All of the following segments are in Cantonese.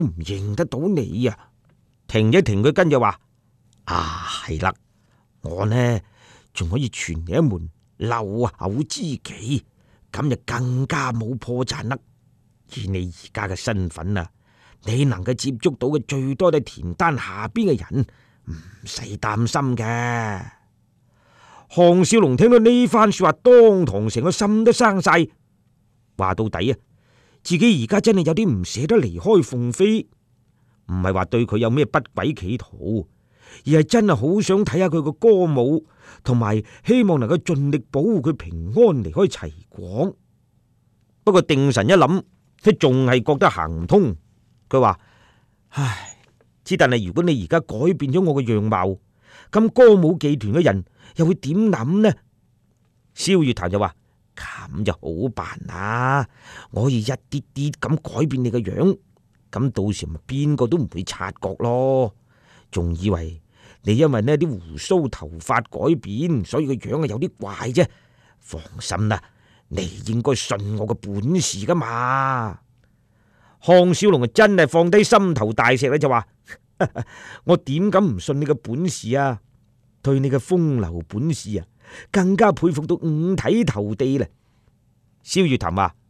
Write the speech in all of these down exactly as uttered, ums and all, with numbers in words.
唔認得到你啊！停一停，佢跟住話：啊，係啦，我呢仲可以傳你一門漏口之技，咁就更加冇破綻啦。以你而家嘅身份啊，你能夠接觸到嘅最多都係田丹下邊嘅人，唔使擔心嘅。項少龍聽到呢番說話，當堂成個心都生晒。話到底啊，自己而家真係有啲唔捨得離開鳳飛，唔係話對佢有咩不軌企圖，而係真係好想睇下佢個歌舞，同埋希望能夠盡力保護佢平安離開齊國。不過定神一諗，佢仲係覺得行唔通。佢話：唉，之但係如果你而家改變咗我嘅樣貌，咁歌舞伎團嘅人又會點諗呢？蕭月潭就話：咁就好辦啦，我可以一啲啲咁改變你嘅樣，咁到時咪邊個都唔會察覺咯。仲以為你因為呢啲鬍鬚頭髮改變，所以個樣啊有啲怪啫。放心啦，你應該信我嘅本事噶嘛。項少龍啊，真係放低心頭大石咧，就話：我點敢唔信你嘅本事啊？對你嘅風流本事啊，更加佩服到五體投地咧。蕭月潭話：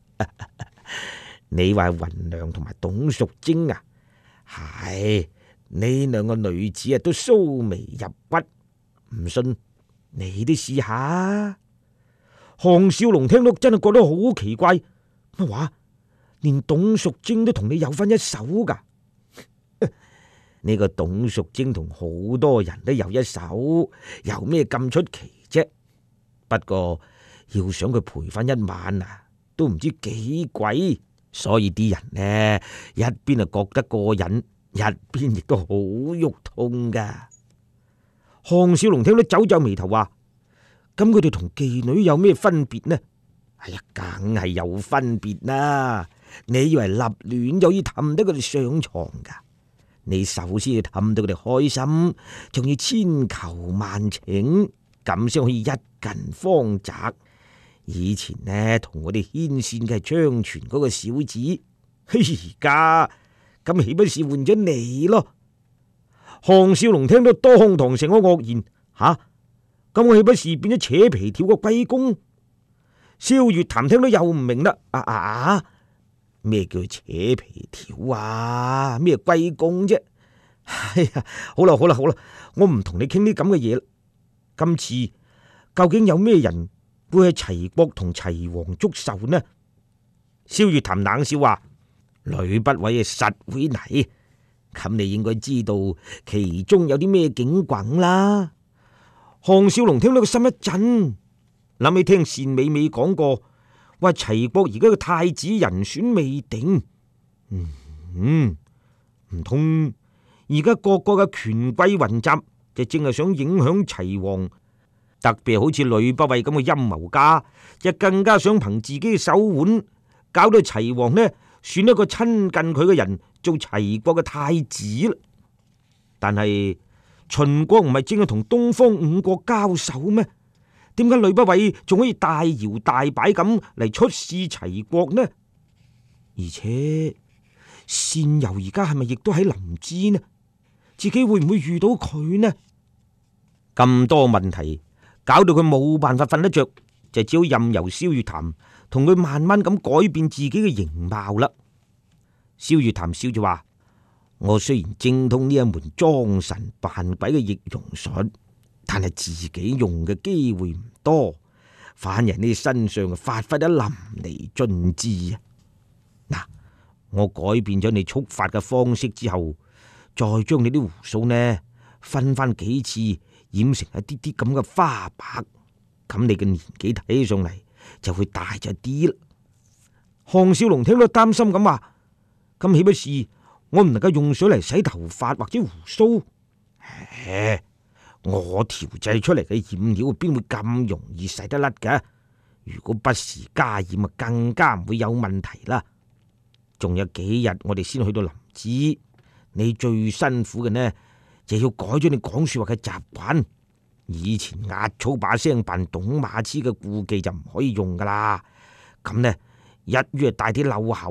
你話雲娘同埋董淑貞啊，係呢兩個女子啊，都蘇眉入骨，唔信你都試下。項少龍聽到真係覺得好奇怪，乜話？連董淑貞都同你有分一手噶？呢個董淑貞同好多人都有一手，有咩咁出奇啫？不過要想佢陪翻一晚啊，都唔知幾貴，所以啲人呢一邊啊覺得過癮，一邊亦都好肉痛噶。項少龍聽到皺皺眉頭話：咁佢哋同妓女有咩分別呢？哎呀，梗係有分別啦！你以為立亂就可以氹得佢哋上床噶？你首先要氹到佢哋開心，仲要千求萬請，咁先可以一近芳澤。以前呢，同我哋牽線嘅係張全嗰個小子，而家咁豈不是換咗你咯？項少龍聽到當堂成個愕然，吓，咁我豈不是變咗扯皮條個龜公？蕭月潭聽到又唔明啦，啊啊啊！咩叫扯皮條啊？咩龜公啫？哎呀，好啦好啦好啦，我唔同你傾啲咁嘅嘢啦。今次究竟有咩人會喺齊國同齊王祝壽呢？蕭月潭冷笑話：呂不韋實會嚟，咁你應該知道其中有啲咩景轟啦。項少龍聽到個心一震，諗起聽單美美講過，話齊國而家嘅太子人選未定。嗯，唔通而家各國嘅權貴雲集，就正係想影響齊王，特別好似呂不韋咁嘅陰謀家，就更加想憑自己嘅手腕，搞到齊王呢選一個親近佢嘅人做齊國嘅太子啦。但係秦國唔係正係同東方五國交手咩？點解呂不韋仲可以大搖大擺咁嚟出使齊國呢？而且單游而家係咪亦都喺臨淄呢？自己會唔會遇到佢呢？咁多問題搞到佢冇辦法瞓得着，就只好任由蕭月潭同佢慢慢咁改變自己嘅形貌啦。蕭月潭笑住話：我雖然精通呢一門裝神扮鬼嘅易容術，但係自己用嘅機會唔多，反而你身上發揮得淋漓盡致啊！嗱，我改變咗你束髮嘅方式之後，再將你啲鬍鬚呢分翻幾次，染成一啲啲咁嘅花白，咁你嘅年紀睇起上嚟就會大咗啲啦。項少龍聽到擔心咁話：咁豈不是我唔能夠用水嚟洗頭髮或者鬍鬚？唉，我調製出嚟嘅染料邊會咁容易洗得甩嘅？如果不時加染啊，更加唔會有問題啦。仲有幾日我哋先去到臨淄，你最辛苦嘅呢，就要改咗你講說話嘅習慣。以前壓粗把聲扮董馬痴嘅顧忌就唔可以用噶啦。咁呢，一於係帶啲漏口，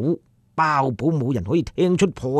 包保冇人可以聽出破